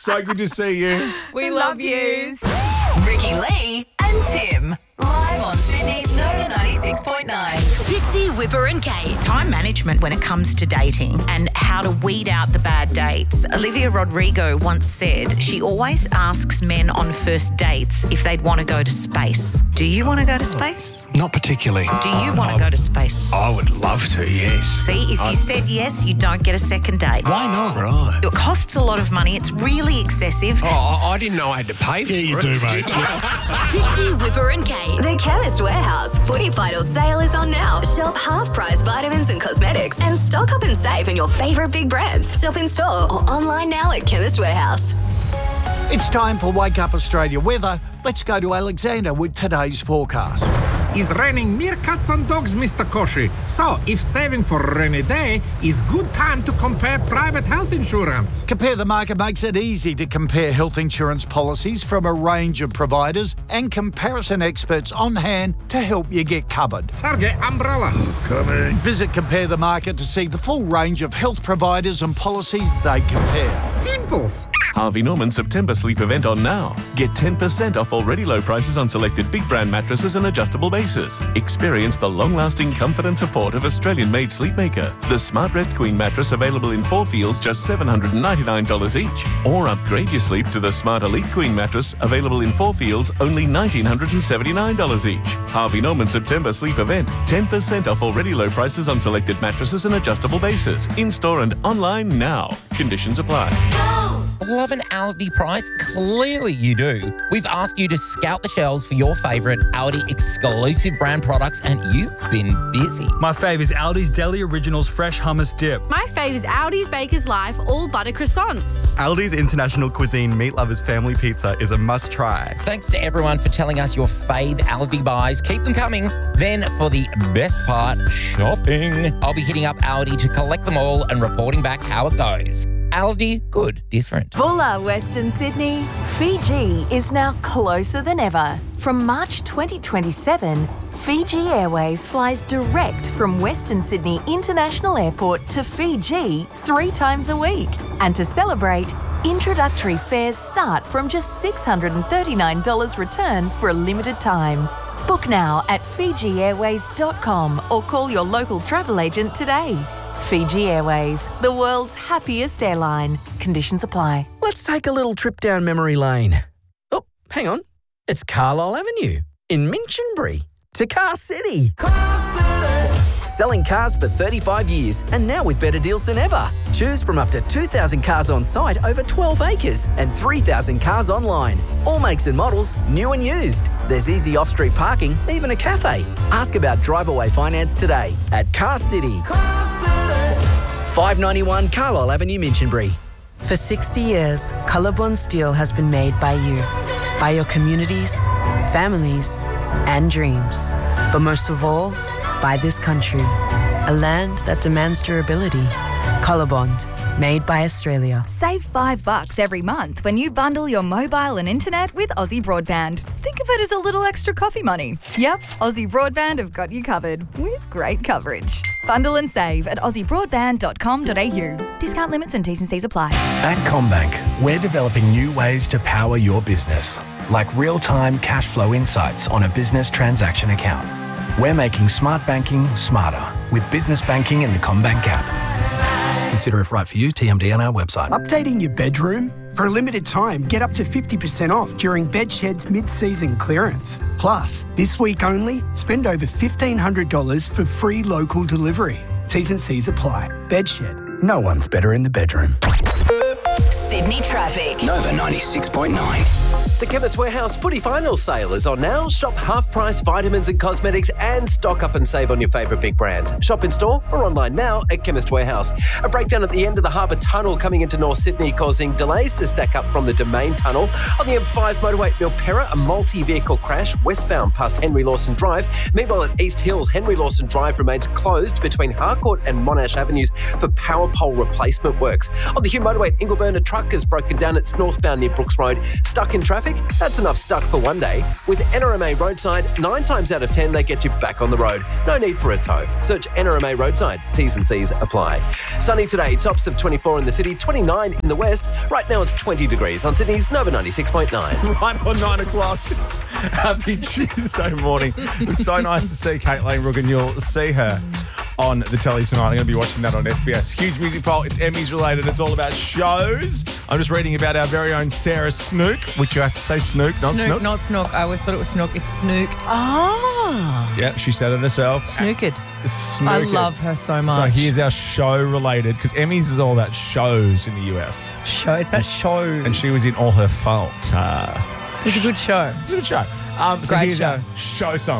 So good to see you. We love you. Ricky Lee and Tim. Live on Sydney's Nova 96.9. Fitzy, Whipper and Kate. Time management when it comes to dating and how to weed out the bad dates. Olivia Rodrigo once said she always asks men on first dates if they'd want to go to space. Do you want to go to space? Not particularly. Do you want to go to space? I would love to, yes. See, if you said yes, you don't get a second date. Why not? Right. It costs a lot of money. It's really excessive. Oh, I didn't know I had to pay for it. You do, mate. Fitzy, Whipper and Kate. The Chemist Warehouse Footy Final sale is on now. Shop half-price vitamins and cosmetics and stock up and save on your favourite big brands. Shop in store or online now at Chemist Warehouse. It's time for Wake Up Australia weather. Let's go to Alexander with today's forecast. It's raining meerkats and dogs, Mr. Koshi. So, if saving for a rainy day is good time to compare private health insurance. Compare the Market makes it easy to compare health insurance policies from a range of providers and comparison experts on hand to help you get covered. Sergey, umbrella. Coming. Visit Compare the Market to see the full range of health providers and policies they compare. Simples. Harvey Norman September sleep event on now. Get 10% off already low prices on selected big brand mattresses and adjustable bases. Experience the long-lasting comfort and support of Australian-made Sleepmaker. The Smart Rest Queen mattress available in 4 feels just $799 each. Or upgrade your sleep to the Smart Elite Queen mattress available in 4 feels only $1,979 each. Harvey Norman September sleep event. 10% off already low prices on selected mattresses and adjustable bases. In-store and online now. Conditions apply. Love an Aldi price? Clearly you do. We've asked you to scout the shelves for your favourite Aldi exclusive brand products and you've been busy. My fave is Aldi's Deli Originals Fresh Hummus Dip. My fave is Aldi's Baker's Life All Butter Croissants. Aldi's International Cuisine Meat Lovers Family Pizza is a must-try. Thanks to everyone for telling us your fave Aldi buys. Keep them coming. Then for the best part, shopping. I'll be hitting up Aldi to collect them all and reporting back how it goes. Aldi, good, different. Bulla, Western Sydney. Fiji is now closer than ever. From March 2027, Fiji Airways flies direct from Western Sydney International Airport to Fiji 3 times a week. And to celebrate, introductory fares start from just $639 return for a limited time. Book now at FijiAirways.com or call your local travel agent today. Fiji Airways, the world's happiest airline. Conditions apply. Let's take a little trip down memory lane. Oh, hang on. It's Carlisle Avenue in Minchinbury to Car City. Car City. Selling cars for 35 years and now with better deals than ever. Choose from up to 2,000 cars on site over 12 acres and 3,000 cars online. All makes and models, new and used. There's easy off-street parking, even a cafe. Ask about drive-away finance today at Car City. Car City. 591 Carlisle Avenue, Minchinbury. For 60 years, Colorbond Steel has been made by you, by your communities, families, and dreams. But most of all, by this country, a land that demands durability. Colorbond, made by Australia. Save $5 every month when you bundle your mobile and internet with Aussie Broadband. Think of it as a little extra coffee money. Yep, Aussie Broadband have got you covered with great coverage. Bundle and save at aussiebroadband.com.au. Discount limits and T's and C's apply. At CommBank, we're developing new ways to power your business, like real-time cash flow insights on a business transaction account. We're making smart banking smarter with business banking in the CommBank app. Consider if right for you, TMD on our website. Updating your bedroom? For a limited time, get up to 50% off during Bedshed's mid-season clearance. Plus, this week only, spend over $1,500 for free local delivery. T's and C's apply. Bedshed. No one's better in the bedroom. Sydney traffic. Nova 96.9. The Chemist Warehouse Footy Finals sale is on now. Shop half-price vitamins and cosmetics and stock up and save on your favourite big brands. Shop in store or online now at Chemist Warehouse. A breakdown at the end of the Harbour Tunnel coming into North Sydney, causing delays to stack up from the Domain Tunnel. On the M5 motorway at Milperra, a multi-vehicle crash westbound past Henry Lawson Drive. Meanwhile, at East Hills, Henry Lawson Drive remains closed between Harcourt and Monash Avenues for power pole replacement works. On the Hume motorway at Ingleburn Melbourne, a truck has broken down. It's northbound near Brooks Road. Stuck in traffic? That's enough stuck for one day. With NRMA Roadside, 9 times out of 10, they get you back on the road. No need for a tow. Search NRMA Roadside. T's and C's apply. Sunny today, tops of 24 in the city, 29 in the west. Right now it's 20 degrees on Sydney's Nova 96.9. Right on 9 o'clock. Happy Tuesday morning. It's so nice to see Caitlin Rook, and you'll see her on the telly tonight. I'm going to be watching that on SBS. Huge music poll. It's Emmys related. It's all about shows. I'm just reading about our very own Sarah Snook, which you have to say Snook, not Snook. Not Snook. I always thought it was Snook. It's Snook. Ah. Yep, she said it herself. Snooked. Snooked. I love her so much. So here's our show related, because Emmys is all about shows in the US. It's about shows. And she was in All Her Fault. It's a good show. It's a good show. So Great here's show. our show song.